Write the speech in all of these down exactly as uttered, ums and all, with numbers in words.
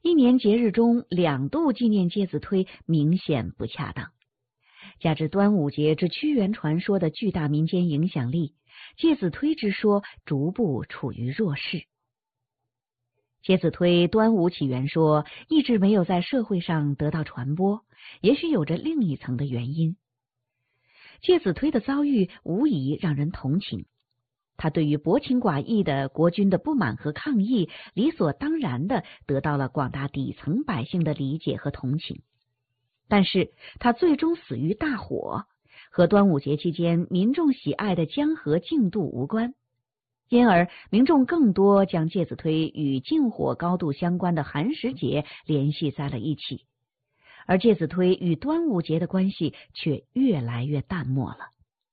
一年节日中两度纪念介子推明显不恰当。加之端午节之屈原传说的巨大民间影响力，介子推之说逐步处于弱势。介子推端午起源说一直没有在社会上得到传播，也许有着另一层的原因。介子推的遭遇无疑让人同情，他对于薄情寡义的国君的不满和抗议，理所当然地得到了广大底层百姓的理解和同情。但是他最终死于大火，和端午节期间民众喜爱的江河竞渡无关，因而民众更多将介子推与禁火高度相关的寒食节联系在了一起，而介子推与端午节的关系却越来越淡漠了。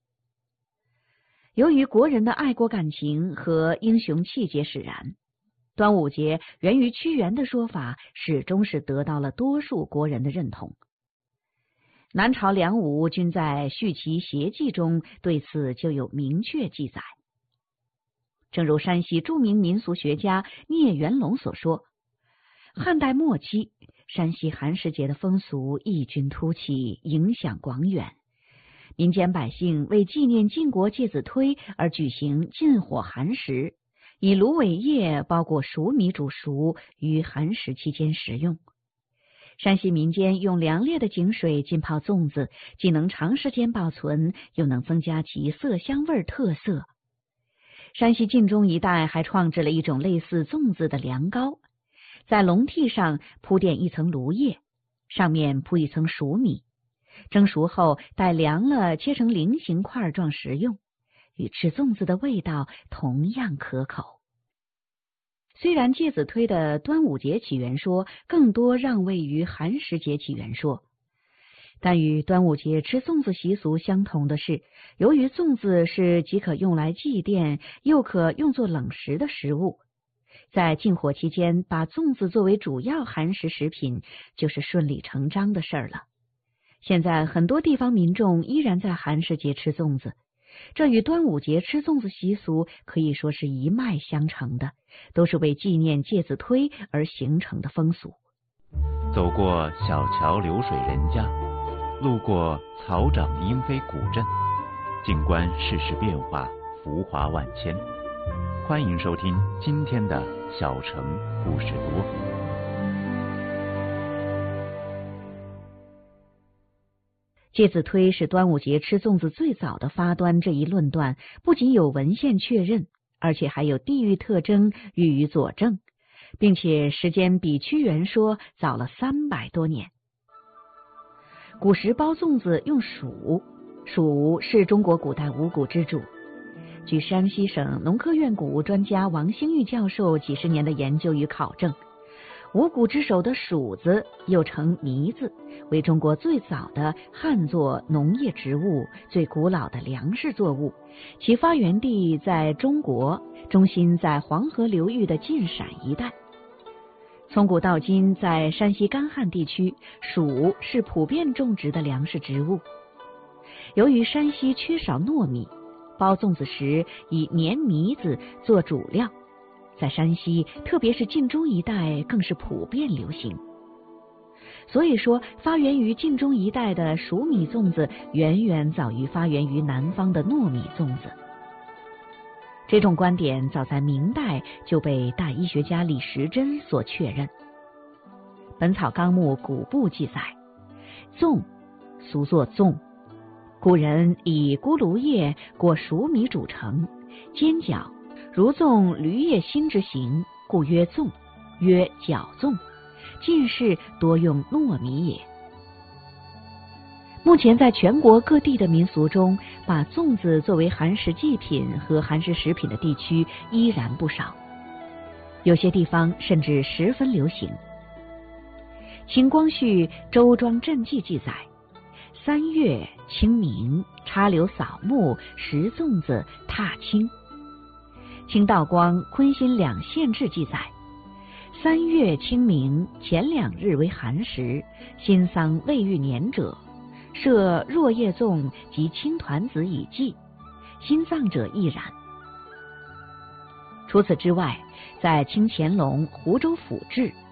由于国人的爱国感情和英雄气节使然，端午节源于屈原的说法始终是得到了多数国人的认同。南朝梁武均在《续其邪记》中对此就有明确记载。正如山西著名民俗学家聂元龙所说，汉代末期，山西寒食节的风俗异军突起，影响广远。民间百姓为纪念晋国介子推而举行禁火寒食，以芦苇叶包裹熟米煮熟，于寒食期间食用。山西民间用凉冽的井水浸泡粽子，既能长时间保存，又能增加其色香味特色。山西晋中一带还创制了一种类似粽子的凉糕，在笼屉上铺垫一层芦叶，上面铺一层熟米，蒸熟后待凉了切成菱形块状食用，与吃粽子的味道同样可口。虽然介子推的端午节起源说更多让位于寒食节起源说，但与端午节吃粽子习俗相同的是，由于粽子是既可用来祭奠又可用作冷食的食物，在禁火期间把粽子作为主要寒食食品就是顺理成章的事儿了。现在很多地方民众依然在寒食节吃粽子，这与端午节吃粽子习俗可以说是一脉相承的，都是为纪念介子推而形成的风俗。 走过小桥流水人家，路过草长莺飞古镇，静观世事变化，浮华万千。欢迎收听今天的小城故事多。 介子推是端午节吃粽子最早的发端，这一论断不仅有文献确认，而且还有地域特征予以佐证，并且时间比屈原说早了三百多年。古时包粽子用黍，黍是中国古代五谷之主。据山西省农科院谷物专家王兴玉教授几十年的研究与考证，五谷之首的黍子又称糜子，为中国最早的旱作农业植物，最古老的粮食作物，其发源地在中国，中心在黄河流域的晋陕一带。从古到今，在山西干旱地区，黍是普遍种植的粮食植物。由于山西缺少糯米，包粽子时以黏糜子做主料，在山西特别是晋中一带更是普遍流行。所以说，发源于晋中一带的黍米粽子远远早于发源于南方的糯米粽子。这种观点早在明代就被大医学家李时珍所确认。《本草纲目谷部》记载，粽俗作粽，古人以咕噜叶裹黍米煮成，尖角如粽驴叶心之形，故曰粽，曰角粽。近世多用糯米也。目前在全国各地的民俗中，把粽子作为寒食祭品和寒食食品的地区依然不少，有些地方甚至十分流行。秦光绪《周庄镇记》记载，三月清明，插柳扫墓，食粽子，踏青。清道光《昆新两县志》记载，三月清明前两日为寒食，新丧未遇年者，设若叶粽及青团子以祭，新葬者亦然。除此之外，在清乾隆《湖州府志》